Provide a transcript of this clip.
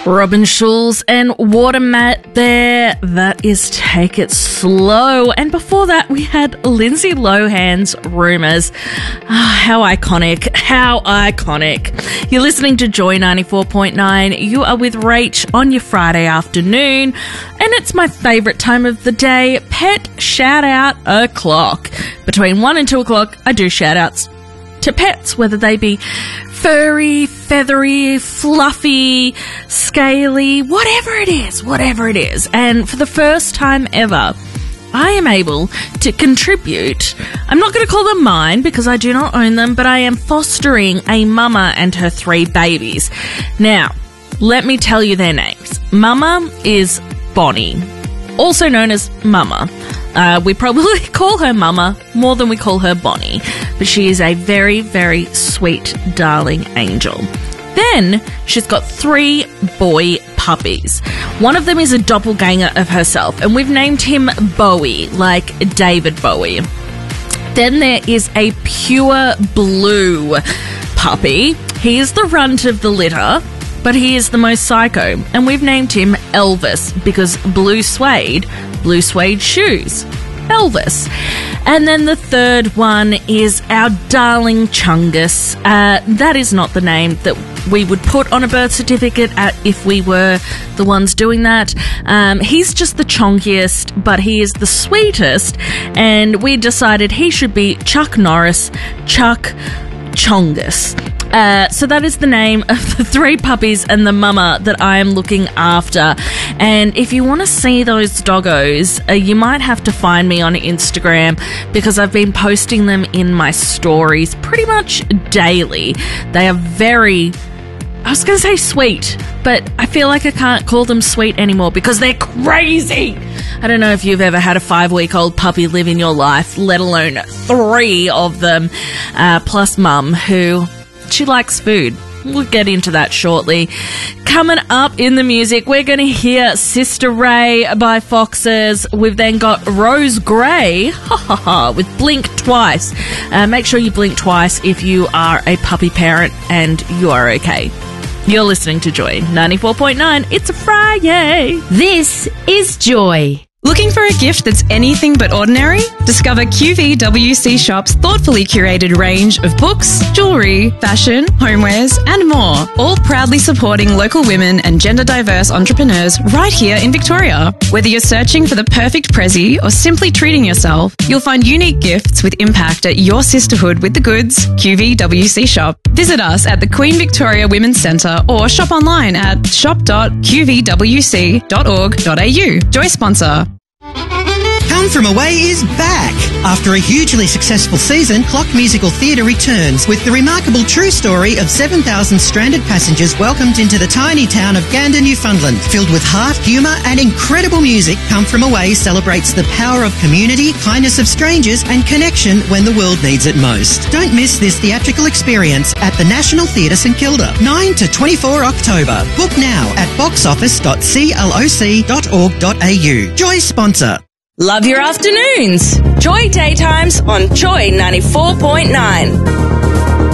Robin Schulz and Watermat there. That is Take It Slow. And before that, we had Lindsay Lohan's Rumours. How iconic. How iconic. You're listening to Joy 94.9. You are with Rach on your Friday afternoon. And it's my favourite time of the day, Pet Shout Out O'Clock. Between 1 and 2 o'clock, I do shout outs to pets, whether they be furry, feathery, fluffy, scaly, whatever it is. And for the first time ever, I am able to contribute. I'm not going to call them mine because I do not own them, but I am fostering a mama and her 3 babies. Now, let me tell you their names. Mama is Bonnie, also known as Mama. We probably call her Mama more than we call her Bonnie, but she is a very, very sweet, darling angel. Then she's got 3 boy puppies. One of them is a doppelganger of herself, and we've named him Bowie, like David Bowie. Then there is a pure blue puppy. He is the runt of the litter, but he is the most psycho, and we've named him Elvis because blue suede shoes. Elvis. And then the third one is our darling Chungus. That is not the name that we would put on a birth certificate if we were the ones doing that. He's just the chonkiest, but he is the sweetest, and we decided he should be Chuck Norris, Chuck Chongus. So that is the name of the 3 puppies and the mama that I am looking after. And if you want to see those doggos, you might have to find me on Instagram because I've been posting them in my stories pretty much daily. They are very, I was going to say sweet, but I feel like I can't call them sweet anymore because they're crazy. I don't know if you've ever had a 5-week-old puppy live in your life, let alone 3 of them, plus mum, who... she likes food. We'll get into that shortly. Coming up in the music, we're going to hear Sister Ray by Foxes. We've then got Rose Gray with Blink Twice. Make sure you blink twice if you are a puppy parent and you are okay. You're listening to Joy 94.9. It's a Friday. This is Joy. Looking for a gift that's anything but ordinary? Discover QVWC Shop's thoughtfully curated range of books, jewellery, fashion, homewares and more, all proudly supporting local women and gender-diverse entrepreneurs right here in Victoria. Whether you're searching for the perfect prezi or simply treating yourself, you'll find unique gifts with impact at your sisterhood with the goods, QVWC Shop. Visit us at the Queen Victoria Women's Centre or shop online at shop.qvwc.org.au. Joy sponsor. Come From Away is back. After a hugely successful season, Clock Musical Theatre returns with the remarkable true story of 7,000 stranded passengers welcomed into the tiny town of Gander, Newfoundland. Filled with heart, humour and incredible music, Come From Away celebrates the power of community, kindness of strangers and connection when the world needs it most. Don't miss this theatrical experience at the National Theatre St Kilda, 9 to 24 October. Book now at boxoffice.cloc.org.au. Joy sponsor. Love your afternoons. Joy Daytimes on Joy 94.9.